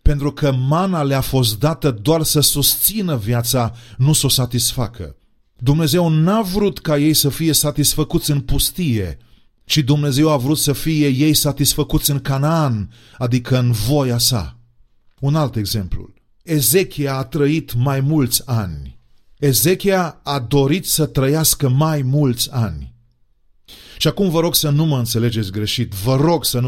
pentru că mana le-a fost dată doar să susțină viața, nu să o satisfacă. Dumnezeu n-a vrut ca ei să fie satisfăcuți în pustie, ci Dumnezeu a vrut să fie ei satisfăcuți în Canaan, adică în voia sa. Un alt exemplu. Ezechia a trăit mai mulți ani. Ezechia a dorit să trăiască mai mulți ani. Și acum vă rog să nu mă înțelegeți greșit. Vă rog să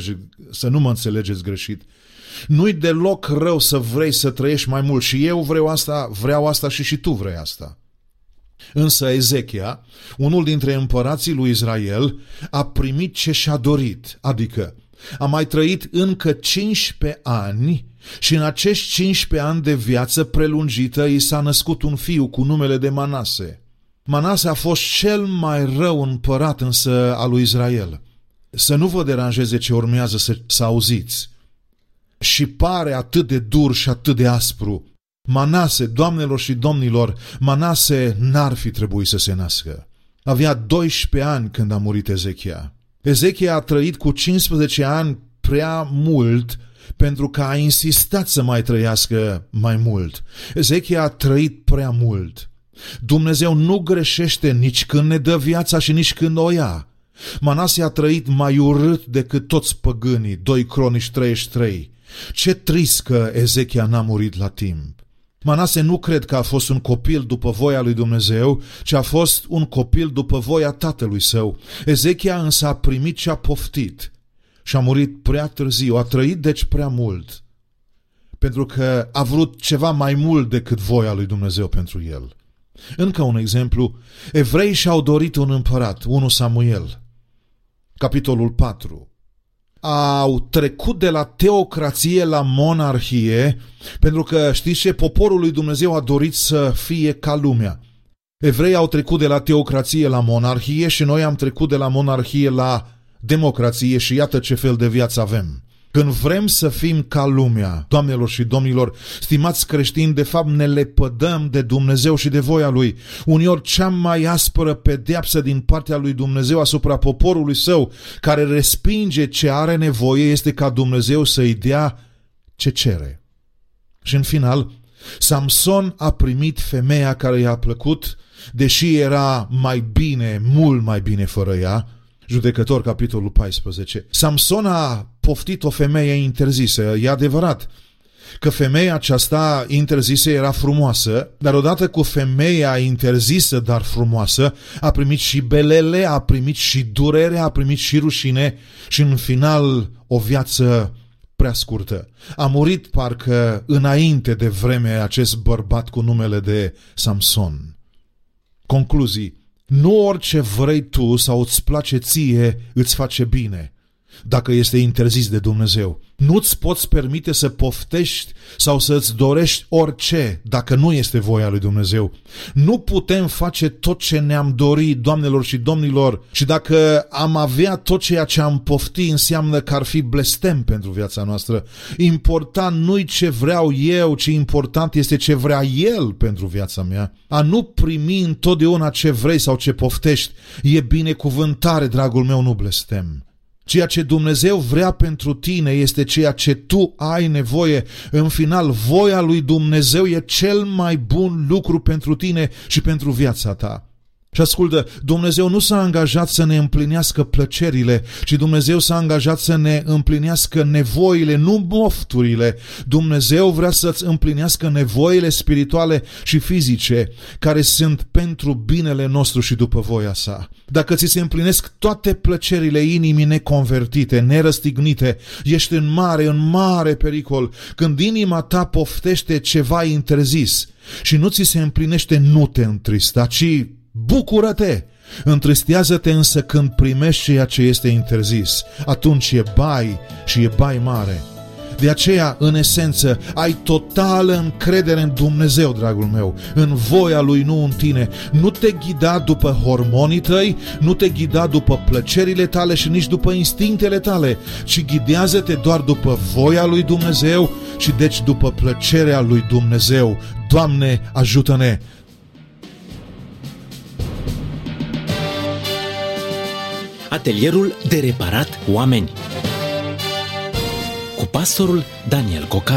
nu mă înțelegeți greșit. Nu-i deloc rău să vrei să trăiești mai mult și eu vreau asta și tu vrei asta. Însă Ezechia, unul dintre împărații lui Israel, a primit ce și-a dorit, adică a mai trăit încă 15 ani și în acești 15 ani de viață prelungită i s-a născut un fiu cu numele de Manase. Manase a fost cel mai rău împărat însă al lui Israel. Să nu vă deranjeze ce urmează să auziți. Și pare atât de dur și atât de aspru. Manase, doamnelor și domnilor, Manase n-ar fi trebuit să se nască. Avea 12 ani când a murit Ezechia. Ezechia a trăit cu 15 ani prea mult pentru că a insistat să mai trăiască mai mult. Ezechia a trăit prea mult. Dumnezeu nu greșește nici când ne dă viața și nici când o ia. Manase a trăit mai urât decât toți păgânii, 2 Cronici 33. Ce trist că Ezechia n-a murit la timp. Manase nu cred că a fost un copil după voia lui Dumnezeu, ci a fost un copil după voia tatălui său. Ezechia însă a primit ce a poftit și a murit prea târziu, a trăit deci prea mult, pentru că a vrut ceva mai mult decât voia lui Dumnezeu pentru el. Încă un exemplu, evreii și-au dorit un împărat, 1 Samuel, capitolul 4. Au trecut de la teocrație la monarhie, pentru că, știți ce, poporul lui Dumnezeu a dorit să fie ca lumea. Evreii au trecut de la teocrație la monarhie și noi am trecut de la monarhie la democrație și iată ce fel de viață avem. Când vrem să fim ca lumea, doamnelor și domnilor, stimați creștini, de fapt ne lepădăm de Dumnezeu și de voia Lui. Uneori cea mai aspră pedeapsă din partea lui Dumnezeu asupra poporului său, care respinge ce are nevoie, este ca Dumnezeu să-i dea ce cere. Și în final, Samson a primit femeia care i-a plăcut, deși era mai bine, mult mai bine fără ea. Judecători, capitolul 14. Samson a poftit o femeie interzisă. E adevărat că femeia aceasta interzisă era frumoasă, dar odată cu femeia interzisă, dar frumoasă, a primit și belele, a primit și durere, a primit și rușine și în final o viață prea scurtă. A murit parcă înainte de vreme acest bărbat cu numele de Samson. Concluzii. Nu orice vrei tu sau îți place ție îți face bine, dacă este interzis de Dumnezeu. Nu-ți poți permite să poftești sau să îți dorești orice, dacă nu este voia lui Dumnezeu. Nu putem face tot ce ne-am dorit, doamnelor și domnilor, și dacă am avea tot ceea ce am pofti, înseamnă că ar fi blestem pentru viața noastră. Important nu-i ce vreau eu, ci important este ce vrea El pentru viața mea. A nu primi întotdeauna ce vrei sau ce poftești e binecuvântare, dragul meu, nu blestem. Ceea ce Dumnezeu vrea pentru tine este ceea ce tu ai nevoie. În final, voia lui Dumnezeu e cel mai bun lucru pentru tine și pentru viața ta. Și ascultă, Dumnezeu nu s-a angajat să ne împlinească plăcerile, ci Dumnezeu s-a angajat să ne împlinească nevoile, nu mofturile. Dumnezeu vrea să-ți împlinească nevoile spirituale și fizice, care sunt pentru binele nostru și după voia sa. Dacă ți se împlinesc toate plăcerile inimii neconvertite, nerăstignite, ești în mare pericol. Când inima ta poftește ceva interzis și nu ți se împlinește, nu te întrista, ci bucură-te! Întristează-te însă când primești ceea ce este interzis. Atunci e bai și e bai mare. De aceea, în esență, ai totală încredere în Dumnezeu, dragul meu, în voia Lui, nu în tine. Nu te ghida după hormonii tăi, nu te ghida după plăcerile tale și nici după instinctele tale, ci ghidează-te doar după voia Lui Dumnezeu și deci după plăcerea Lui Dumnezeu. Doamne, ajută-ne! Atelierul de reparat oameni cu pastorul Daniel Coca.